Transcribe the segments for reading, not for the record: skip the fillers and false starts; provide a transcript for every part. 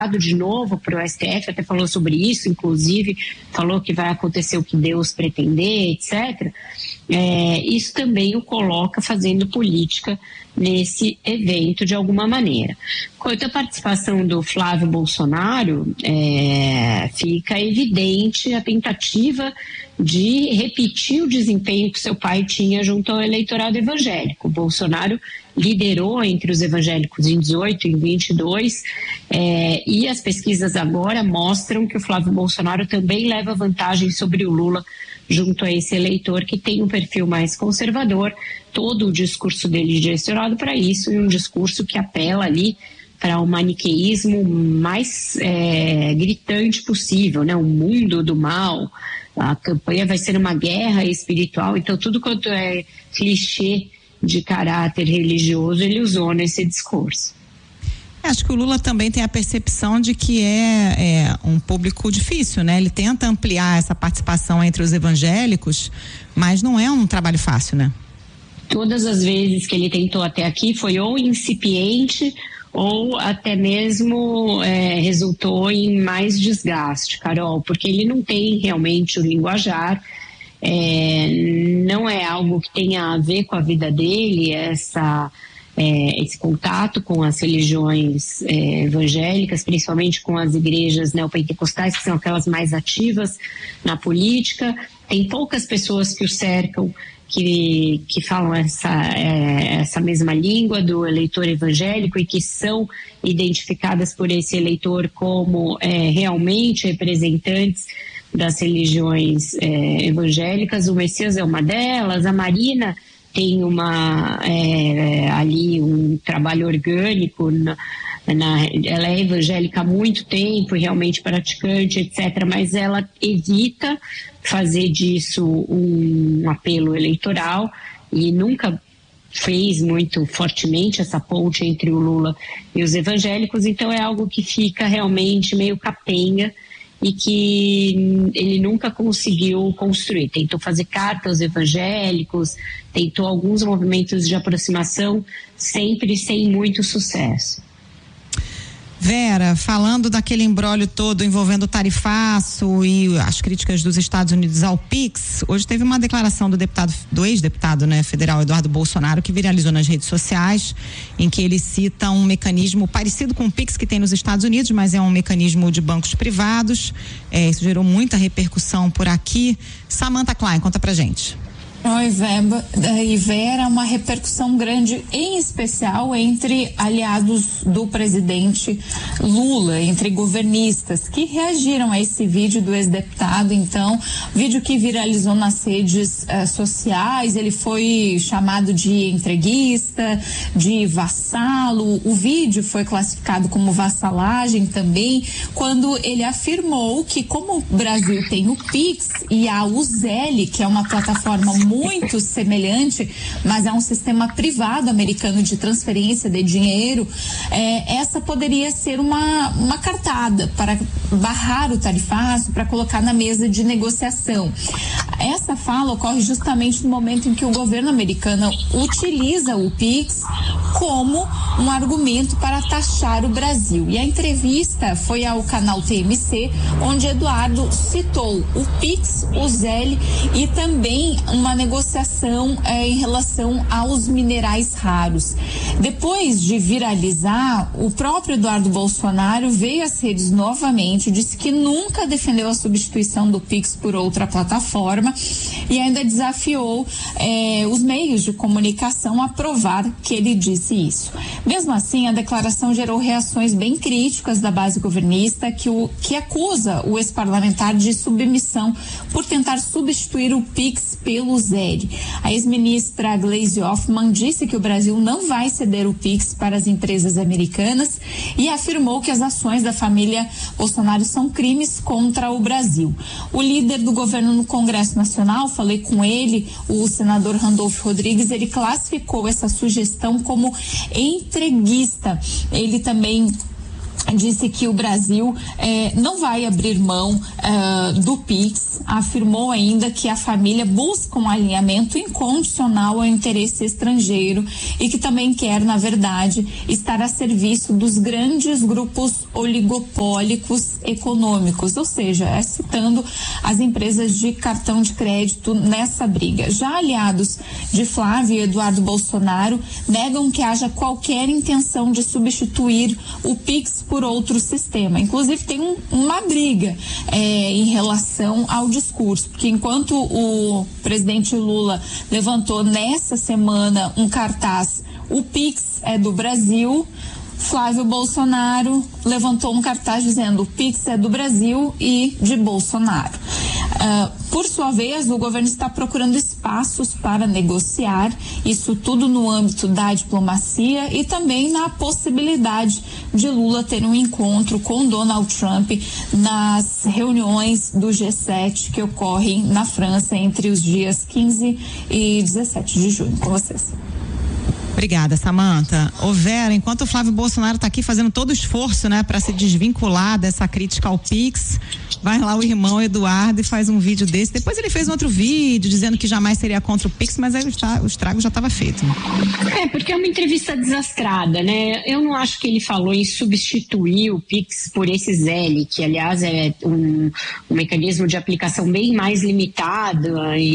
de novo para o STF, até falou sobre isso, inclusive falou que vai acontecer o que Deus pretender, etc. Isso também o coloca fazendo política nesse evento de alguma maneira. Quanto à participação do Flávio Bolsonaro, fica evidente a tentativa de repetir o desempenho que seu pai tinha junto ao eleitorado evangélico. O Bolsonaro liderou entre os evangélicos em 18, em 22, e as pesquisas agora mostram que o Flávio Bolsonaro também leva vantagem sobre o Lula junto a esse eleitor que tem um perfil mais conservador. Todo o discurso dele direcionado para isso, e um discurso que apela ali para o maniqueísmo mais gritante possível, né? O mundo do mal, a campanha vai ser uma guerra espiritual, então tudo quanto é clichê de caráter religioso ele usou nesse discurso. Acho que o Lula também tem a percepção de que é um público difícil, né? Ele tenta ampliar essa participação entre os evangélicos, mas não é um trabalho fácil, né? Todas as vezes que ele tentou até aqui foi ou incipiente ou até mesmo resultou em mais desgaste, Carol, porque ele não tem realmente o linguajar, não é algo que tenha a ver com a vida dele, esse contato com as religiões evangélicas, principalmente com as igrejas neopentecostais, que são aquelas mais ativas na política. Tem poucas pessoas que o cercam que falam essa mesma língua do eleitor evangélico e que são identificadas por esse eleitor como realmente representantes das religiões evangélicas. O Messias é uma delas, a Marina tem ali um trabalho orgânico, ela é evangélica há muito tempo e realmente praticante, etc., mas ela evita fazer disso um apelo eleitoral e nunca fez muito fortemente essa ponte entre o Lula e os evangélicos, então é algo que fica realmente meio capenga e que ele nunca conseguiu construir. Tentou fazer carta aos evangélicos, tentou alguns movimentos de aproximação, sempre sem muito sucesso. Vera, falando daquele imbróglio todo envolvendo o tarifaço e as críticas dos Estados Unidos ao PIX, hoje teve uma declaração do ex-deputado, né, federal Eduardo Bolsonaro, que viralizou nas redes sociais, em que ele cita um mecanismo parecido com o PIX que tem nos Estados Unidos, mas é um mecanismo de bancos privados. Isso gerou muita repercussão por aqui. Samantha Klein, conta pra gente. Oi, Vera, uma repercussão grande, em especial entre aliados do presidente Lula, entre governistas, que reagiram a esse vídeo do ex-deputado. Então, vídeo que viralizou nas redes sociais, ele foi chamado de entreguista, de vassalo. O vídeo foi classificado como vassalagem também, quando ele afirmou que, como o Brasil tem o PIX e a Uzeli, que é uma plataforma muito semelhante, mas é um sistema privado americano de transferência de dinheiro, essa poderia ser uma cartada para barrar o tarifaço, para colocar na mesa de negociação. Essa fala ocorre justamente no momento em que o governo americano utiliza o PIX como um argumento para taxar o Brasil. E a entrevista foi ao canal TMC, onde Eduardo citou o PIX, o Uzeli e também uma negociação em relação aos minerais raros. Depois de viralizar, o próprio Eduardo Bolsonaro veio às redes novamente, disse que nunca defendeu a substituição do PIX por outra plataforma e ainda desafiou os meios de comunicação a provar que ele disse isso. Mesmo assim, a declaração gerou reações bem críticas da base governista, que acusa o ex-parlamentar de submissão por tentar substituir o PIX pelo Uzeli. A ex-ministra Gleisi Hoffmann disse que o Brasil não vai ceder o PIX para as empresas americanas e afirmou que as ações da família Bolsonaro são crimes contra o Brasil. O líder do governo no Congresso Nacional, falei com ele, o senador Randolfo Rodrigues, ele classificou essa sugestão como entreguista. Ele também disse que o Brasil não vai abrir mão do PIX, afirmou ainda que a família busca um alinhamento incondicional ao interesse estrangeiro e que também quer, na verdade, estar a serviço dos grandes grupos oligopólicos econômicos, ou seja, citando as empresas de cartão de crédito nessa briga. Já aliados de Flávio e Eduardo Bolsonaro negam que haja qualquer intenção de substituir o PIX por outro sistema. Inclusive tem uma briga em relação ao discurso, porque enquanto o presidente Lula levantou nessa semana um cartaz, o PIX é do Brasil, Flávio Bolsonaro levantou um cartaz dizendo o PIX é do Brasil e de Bolsonaro. Por sua vez, o governo está procurando espaços para negociar, isso tudo no âmbito da diplomacia e também na possibilidade de Lula ter um encontro com Donald Trump nas reuniões do G7 que ocorrem na França entre os dias 15 e 17 de junho. Com vocês. Obrigada, Samantha. Ô Vera, enquanto o Flávio Bolsonaro está aqui fazendo todo o esforço, né, para se desvincular dessa crítica ao PIX, vai lá o irmão Eduardo e faz um vídeo desse. Depois ele fez um outro vídeo dizendo que jamais seria contra o PIX, mas aí o estrago já estava feito. Porque é uma entrevista desastrada, né? Eu não acho que ele falou em substituir o PIX por esse Zelle, que aliás é um mecanismo de aplicação bem mais limitado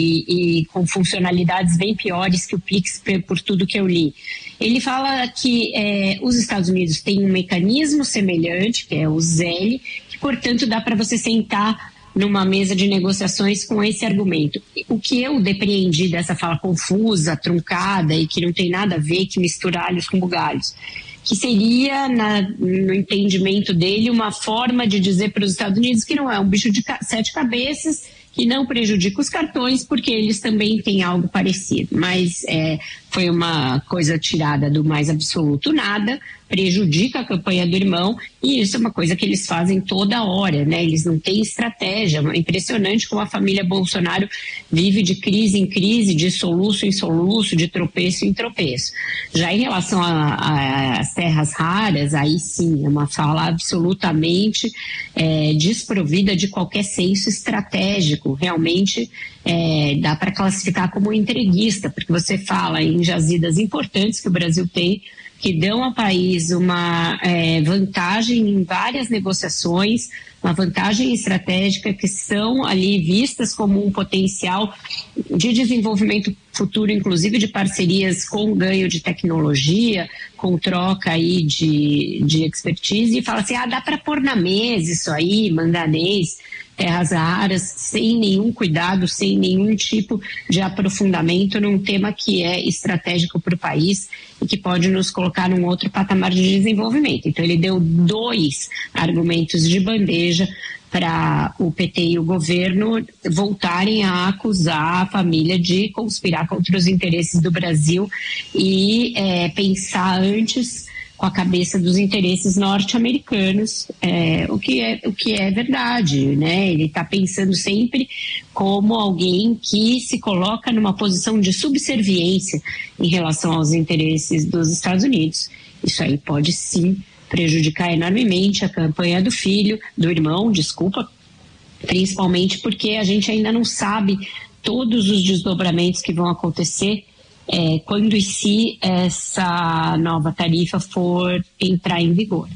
e com funcionalidades bem piores que o PIX, por tudo que eu li. Ele fala que os Estados Unidos têm um mecanismo semelhante, que é o Zelle, que, portanto, dá para você sentar numa mesa de negociações com esse argumento. O que eu depreendi dessa fala confusa, truncada e que não tem nada a ver, que mistura alhos com bugalhos, que seria, no entendimento dele, uma forma de dizer para os Estados Unidos que não é um bicho de 7 cabeças, que não prejudica os cartões, porque eles também têm algo parecido. Mas foi uma coisa tirada do mais absoluto nada, prejudica a campanha do irmão, e isso é uma coisa que eles fazem toda hora, né? Eles não têm estratégia. É impressionante como a família Bolsonaro vive de crise em crise, de soluço em soluço, de tropeço em tropeço. Já em relação às terras raras, aí sim, é uma fala absolutamente desprovida de qualquer senso estratégico. Realmente dá para classificar como entreguista, porque você fala em jazidas importantes que o Brasil tem, que dão ao país uma vantagem em várias negociações, uma vantagem estratégica, que são ali vistas como um potencial de desenvolvimento futuro, inclusive de parcerias com ganho de tecnologia, com troca aí de expertise, e fala assim, dá para pôr na mesa isso aí, manganês, terras raras, sem nenhum cuidado, sem nenhum tipo de aprofundamento num tema que é estratégico para o país e que pode nos colocar num outro patamar de desenvolvimento. Então ele deu 2 argumentos de bandeja para o PT e o governo voltarem a acusar a família de conspirar contra os interesses do Brasil e pensar antes com a cabeça dos interesses norte-americanos, o que é verdade, né? Ele está pensando sempre como alguém que se coloca numa posição de subserviência em relação aos interesses dos Estados Unidos. Isso aí pode sim prejudicar enormemente a campanha do irmão, principalmente porque a gente ainda não sabe todos os desdobramentos que vão acontecer quando e se essa nova tarifa for entrar em vigor.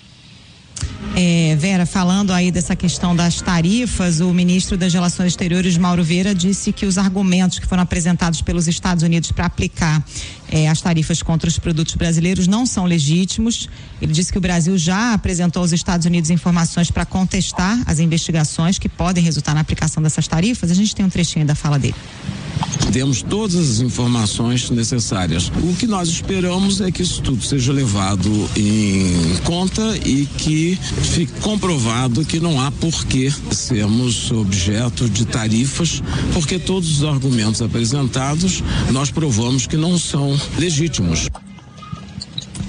Vera, falando aí dessa questão das tarifas, o ministro das Relações Exteriores, Mauro Vieira, disse que os argumentos que foram apresentados pelos Estados Unidos para aplicar as tarifas contra os produtos brasileiros não são legítimos. Ele disse que o Brasil já apresentou aos Estados Unidos informações para contestar as investigações que podem resultar na aplicação dessas tarifas. A gente tem um trechinho da fala dele. Temos todas as informações necessárias. O que nós esperamos é que isso tudo seja levado em conta e que fique comprovado que não há por que sermos objeto de tarifas, porque todos os argumentos apresentados nós provamos que não são legítimos.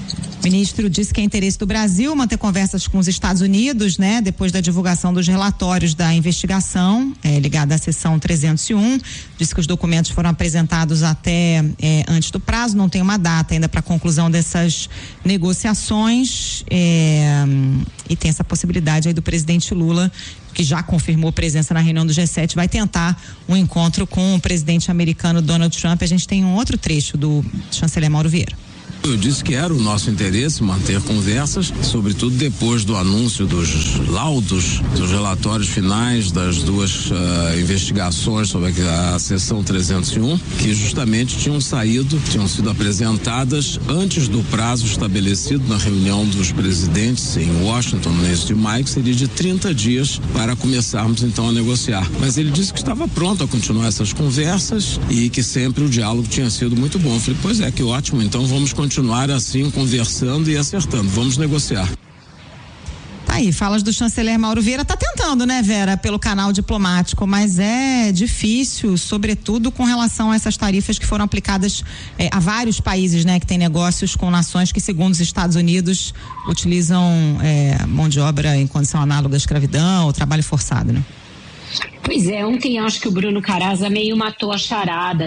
O ministro disse que é interesse do Brasil manter conversas com os Estados Unidos, né? Depois da divulgação dos relatórios da investigação ligada à seção 301. Disse que os documentos foram apresentados até antes do prazo, não tem uma data ainda para a conclusão dessas negociações e tem essa possibilidade aí do presidente Lula, que já confirmou presença na reunião do G7, vai tentar um encontro com o presidente americano Donald Trump. A gente tem um outro trecho do chanceler Mauro Vieira. Eu disse que era o nosso interesse manter conversas, sobretudo depois do anúncio dos laudos, dos relatórios finais das duas investigações sobre a seção 301, que justamente tinham sido apresentadas antes do prazo estabelecido na reunião dos presidentes em Washington, no mês de maio, que seria de 30 dias para começarmos então a negociar. Mas ele disse que estava pronto a continuar essas conversas e que sempre o diálogo tinha sido muito bom. Eu falei, pois é, que ótimo, então vamos continuar assim, conversando e acertando. Vamos negociar. Tá aí, falas do chanceler Mauro Vieira. Tá tentando, né, Vera, pelo canal diplomático, mas é difícil, sobretudo com relação a essas tarifas que foram aplicadas a vários países, né, que têm negócios com nações que, segundo os Estados Unidos, utilizam mão de obra em condição análoga à escravidão ou trabalho forçado, né? Pois é, ontem acho que o Bruno Caraza meio matou a charada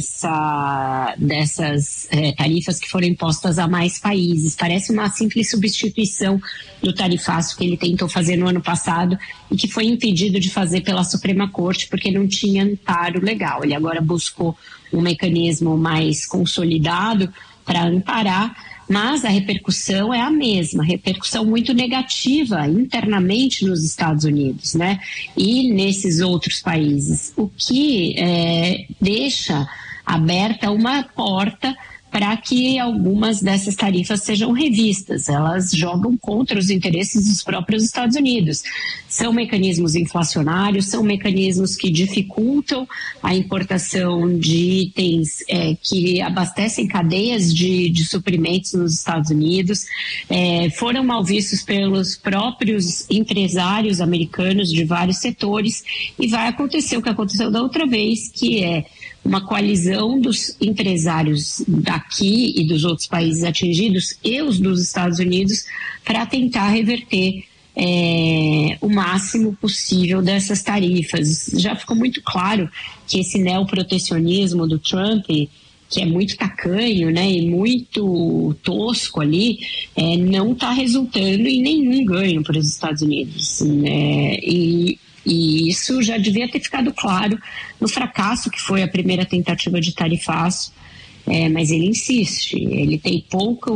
dessas tarifas que foram impostas a mais países. Parece uma simples substituição do tarifaço que ele tentou fazer no ano passado e que foi impedido de fazer pela Suprema Corte porque não tinha amparo legal. Ele agora buscou um mecanismo mais consolidado para amparar, mas a repercussão é a mesma, repercussão muito negativa internamente nos Estados Unidos, né? E nesses outros países, o que deixa aberta uma porta para que algumas dessas tarifas sejam revistas. Elas jogam contra os interesses dos próprios Estados Unidos. São mecanismos inflacionários, são mecanismos que dificultam a importação de itens que abastecem cadeias de suprimentos nos Estados Unidos. Foram mal vistos pelos próprios empresários americanos de vários setores e vai acontecer o que aconteceu da outra vez, que é uma coalizão dos empresários daqui e dos outros países atingidos e os dos Estados Unidos para tentar reverter o máximo possível dessas tarifas. Já ficou muito claro que esse neoprotecionismo do Trump, que é muito tacanho, né, e muito tosco ali, não está resultando em nenhum ganho para os Estados Unidos, né? E isso já devia ter ficado claro no fracasso que foi a primeira tentativa de tarifaço, mas ele insiste, ele tem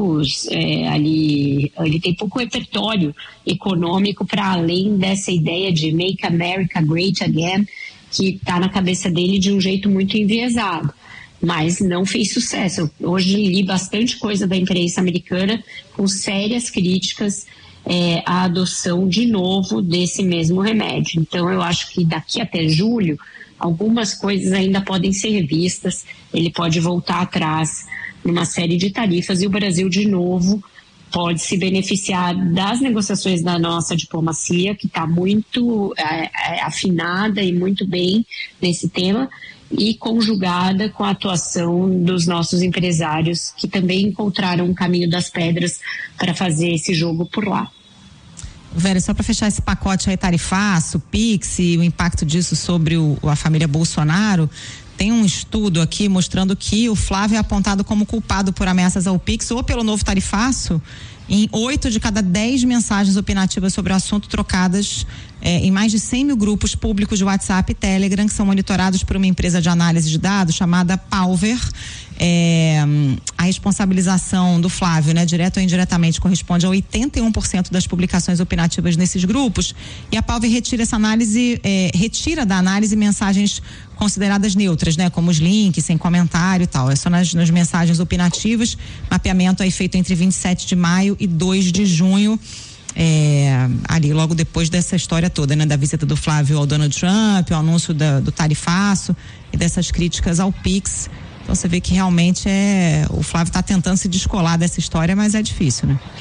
ele tem pouco repertório econômico para além dessa ideia de Make America Great Again, que está na cabeça dele de um jeito muito enviesado, mas não fez sucesso. Hoje li bastante coisa da imprensa americana com sérias críticas a adoção de novo desse mesmo remédio. Então eu acho que daqui até julho algumas coisas ainda podem ser revistas, ele pode voltar atrás numa série de tarifas e o Brasil de novo pode se beneficiar das negociações da nossa diplomacia, que está muito afinada e muito bem nesse tema, e conjugada com a atuação dos nossos empresários, que também encontraram um caminho das pedras para fazer esse jogo por lá. Vera, só para fechar esse pacote aí tarifaço, Pix e o impacto disso sobre a família Bolsonaro, tem um estudo aqui mostrando que o Flávio é apontado como culpado por ameaças ao Pix ou pelo novo tarifaço em 8 de cada 10 mensagens opinativas sobre o assunto trocadas em mais de 100 mil grupos públicos de WhatsApp e Telegram, que são monitorados por uma empresa de análise de dados chamada Palver. A responsabilização do Flávio, né, direto ou indiretamente, corresponde a 81% das publicações opinativas nesses grupos, e a Palver retira da análise mensagens consideradas neutras, né, como os links, sem comentário e tal. É só nas mensagens opinativas. Mapeamento aí feito entre 27 de maio e 2 de junho. Ali logo depois dessa história toda, né, da visita do Flávio ao Donald Trump, o anúncio do tarifaço e dessas críticas ao Pix. Então você vê que realmente o Flávio está tentando se descolar dessa história, mas é difícil, né?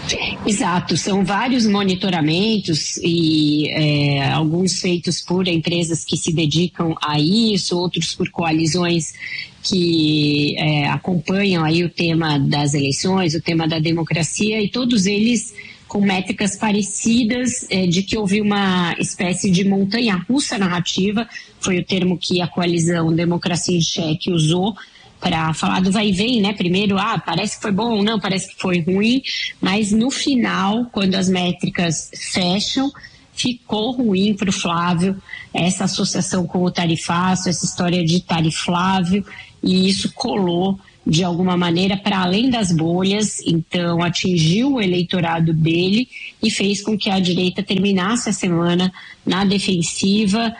Exato, são vários monitoramentos e alguns feitos por empresas que se dedicam a isso, outros por coalizões que acompanham aí o tema das eleições, o tema da democracia, e todos eles com métricas parecidas de que houve uma espécie de montanha-russa narrativa, foi o termo que a coalizão Democracia em Cheque usou para falar do vai e vem, né? Primeiro, parece que foi bom, não, parece que foi ruim, mas no final, quando as métricas fecham, ficou ruim para o Flávio essa associação com o tarifaço, essa história de tariflável, e isso colou de alguma maneira para além das bolhas, então atingiu o eleitorado dele e fez com que a direita terminasse a semana na defensiva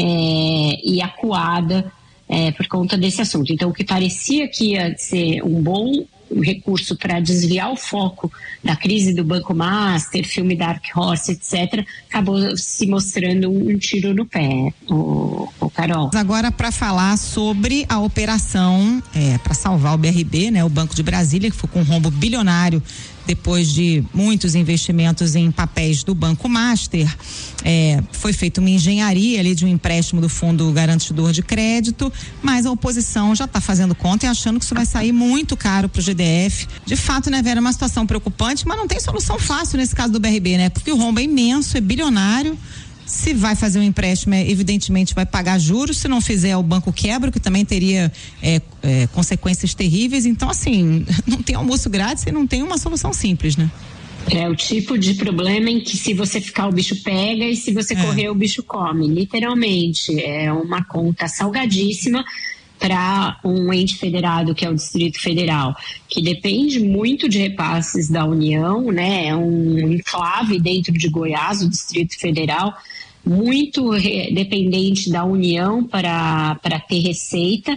e acuada por conta desse assunto. Então, o que parecia que ia ser um bom recurso para desviar o foco da crise do Banco Master, filme Dark Horse, etc., acabou se mostrando um tiro no pé, o Carol. Agora, para falar sobre a operação para salvar o BRB, né, o Banco de Brasília, que foi com um rombo bilionário depois de muitos investimentos em papéis do Banco Master, foi feita uma engenharia ali de um empréstimo do Fundo Garantidor de Crédito, mas a oposição já está fazendo conta e achando que isso vai sair muito caro para o GDF. De fato, né, Vera, é uma situação preocupante, mas não tem solução fácil nesse caso do BRB, né? Porque o rombo é imenso, é bilionário. Se vai fazer um empréstimo, evidentemente vai pagar juros. Se não fizer, o banco quebra, que também teria consequências terríveis. Então, assim, não tem almoço grátis e não tem uma solução simples, né? É o tipo de problema em que se você ficar o bicho pega e se você correr o bicho come, literalmente. É uma conta salgadíssima para um ente federado que é o Distrito Federal, que depende muito de repasses da União, né? É um enclave dentro de Goiás, o Distrito Federal, muito dependente da União para ter receita.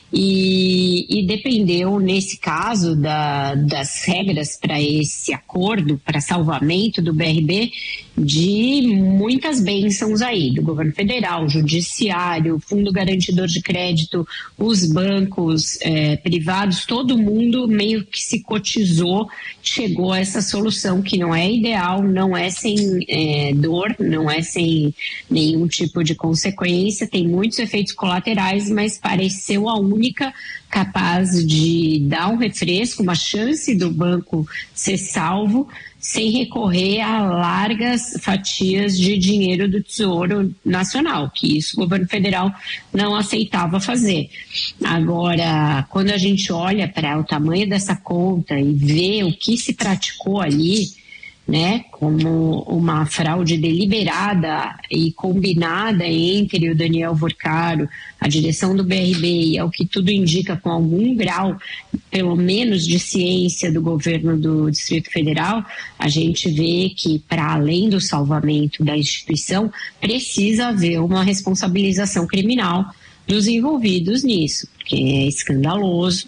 E dependeu, nesse caso, das regras para esse acordo, para salvamento do BRB, de muitas bênçãos aí, do governo federal, judiciário, Fundo Garantidor de Crédito, os bancos privados, todo mundo meio que se cotizou, chegou a essa solução que não é ideal, não é sem dor, não é sem nenhum tipo de consequência, tem muitos efeitos colaterais, mas pareceu a única capaz de dar um refresco, uma chance do banco ser salvo, sem recorrer a largas fatias de dinheiro do Tesouro Nacional, que isso o governo federal não aceitava fazer. Agora, quando a gente olha para o tamanho dessa conta e vê o que se praticou ali, né, como uma fraude deliberada e combinada entre o Daniel Vorcaro, a direção do BRB e, ao que tudo indica, com algum grau, pelo menos, de ciência do governo do Distrito Federal, a gente vê que, para além do salvamento da instituição, precisa haver uma responsabilização criminal dos envolvidos nisso, porque é escandaloso,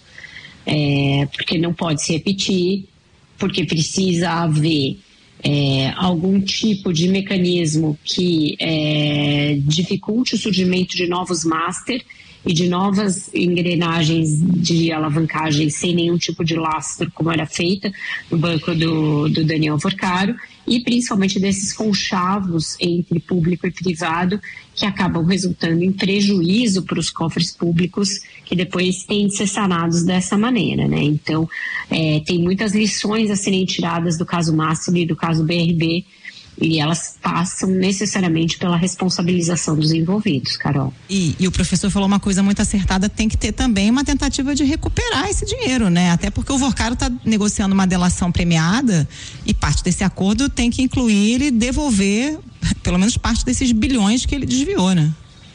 porque não pode se repetir, porque precisa haver algum tipo de mecanismo que dificulte o surgimento de novos master e de novas engrenagens de alavancagem sem nenhum tipo de lastro, como era feita no banco do Daniel Vorcaro, e principalmente desses conchavos entre público e privado que acabam resultando em prejuízo para os cofres públicos, que depois têm de ser sanados dessa maneira, né? Então, tem muitas lições a serem tiradas do caso Master e do caso BRB, e elas passam necessariamente pela responsabilização dos envolvidos, Carol. E o professor falou uma coisa muito acertada, tem que ter também uma tentativa de recuperar esse dinheiro, né? Até porque o Vorcaro está negociando uma delação premiada e parte desse acordo tem que incluir ele devolver pelo menos parte desses bilhões que ele desviou, né?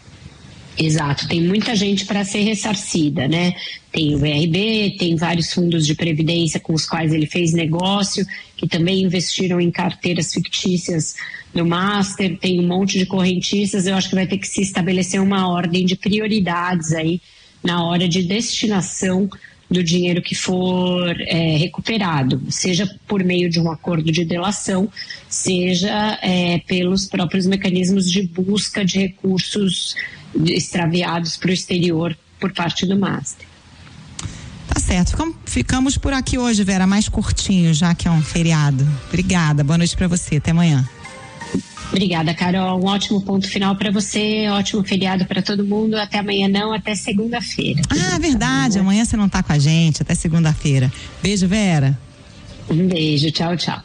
Exato, tem muita gente para ser ressarcida, né? Tem o BRB, tem vários fundos de previdência com os quais ele fez negócio, que também investiram em carteiras fictícias no Master, tem um monte de correntistas. Eu acho que vai ter que se estabelecer uma ordem de prioridades aí na hora de destinação do dinheiro que for recuperado, seja por meio de um acordo de delação, seja pelos próprios mecanismos de busca de recursos extraviados para o exterior por parte do Master. Tá certo, ficamos por aqui hoje, Vera, mais curtinho, já que é um feriado. Obrigada, boa noite pra você, até amanhã. Obrigada, Carol. Um ótimo ponto final para você, ótimo feriado para todo mundo. Até amanhã não, até segunda-feira. Ah, verdade, amanhã você não tá com a gente, até segunda-feira. Beijo, Vera. Um beijo, tchau, tchau.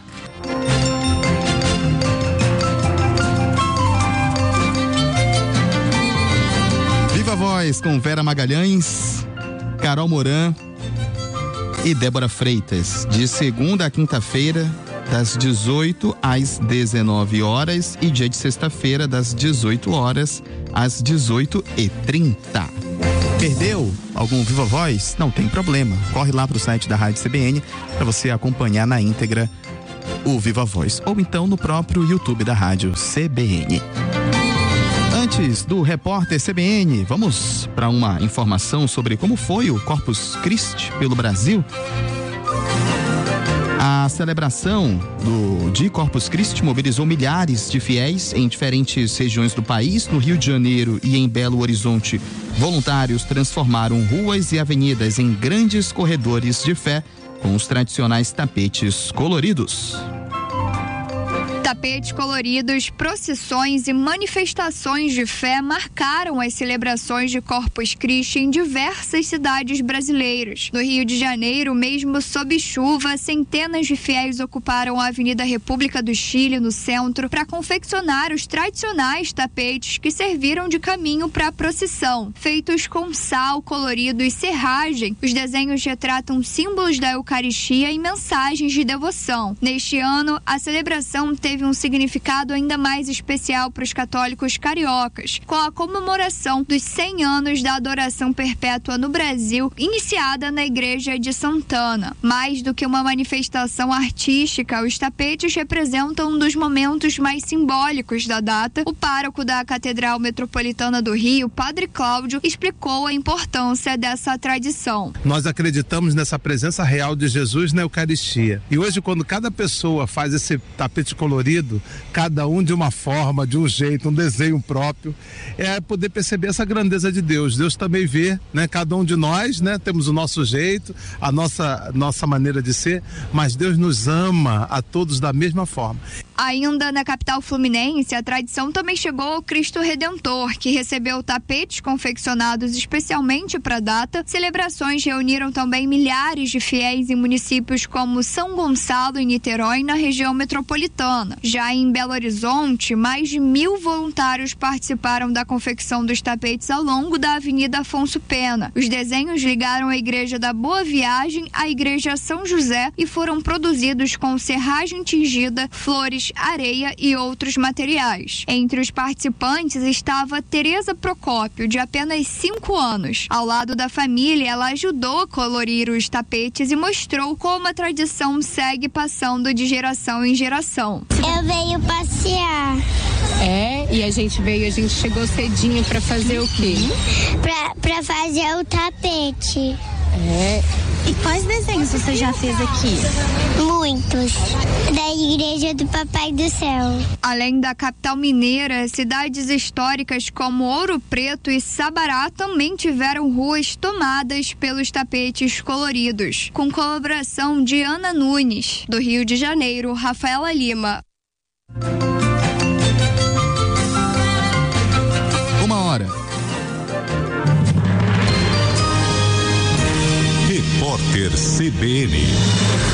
Viva a Voz com Vera Magalhães, Carol Moran e Débora Freitas, de segunda a quinta-feira, das 18 às 19 horas e dia de sexta-feira, das 18 horas às 18h30. Perdeu algum Viva Voz? Não tem problema. Corre lá pro site da Rádio CBN para você acompanhar na íntegra o Viva Voz, ou então no próprio YouTube da Rádio CBN. Antes do repórter CBN, vamos para uma informação sobre como foi o Corpus Christi pelo Brasil. A celebração de Corpus Christi mobilizou milhares de fiéis em diferentes regiões do país. No Rio de Janeiro e em Belo Horizonte, voluntários transformaram ruas e avenidas em grandes corredores de fé com os tradicionais tapetes coloridos. Tapetes coloridos, procissões e manifestações de fé marcaram as celebrações de Corpus Christi em diversas cidades brasileiras. No Rio de Janeiro, mesmo sob chuva, centenas de fiéis ocuparam a Avenida República do Chile, no centro, para confeccionar os tradicionais tapetes que serviram de caminho para a procissão. Feitos com sal colorido e serragem, os desenhos retratam símbolos da Eucaristia e mensagens de devoção. Neste ano, a celebração teve um significado ainda mais especial para os católicos cariocas, com a comemoração dos 100 anos da adoração perpétua no Brasil, iniciada na Igreja de Santana. Mais do que uma manifestação artística, os tapetes representam um dos momentos mais simbólicos da data. O pároco da Catedral Metropolitana do Rio, Padre Cláudio, explicou a importância dessa tradição. Nós acreditamos nessa presença real de Jesus na Eucaristia. E hoje, quando cada pessoa faz esse tapete colorido, cada um de uma forma, de um jeito, um desenho próprio, é poder perceber essa grandeza de Deus. Deus também vê, né? Cada um de nós, né? Temos o nosso jeito, a nossa maneira de ser, mas Deus nos ama a todos da mesma forma. Ainda na capital fluminense, a tradição também chegou ao Cristo Redentor, que recebeu tapetes confeccionados especialmente para a data. Celebrações reuniram também milhares de fiéis em municípios como São Gonçalo e Niterói, na região metropolitana. Já em Belo Horizonte, mais de 1.000 voluntários participaram da confecção dos tapetes ao longo da Avenida Afonso Pena. Os desenhos ligaram a Igreja da Boa Viagem à Igreja São José e foram produzidos com serragem tingida, flores, areia e outros materiais. Entre os participantes estava Tereza Procópio, de apenas 5 anos. Ao lado da família, ela ajudou a colorir os tapetes e mostrou como a tradição segue passando de geração em geração. Eu venho passear. E a gente chegou cedinho pra fazer o quê? Pra fazer o tapete. E quais desenhos você já fez aqui? Muitos. Da Igreja do Papai do Céu. Além da capital mineira, cidades históricas como Ouro Preto e Sabará também tiveram ruas tomadas pelos tapetes coloridos. Com colaboração de Ana Nunes. Do Rio de Janeiro, Rafaela Lima. 1h. Repórter CBN.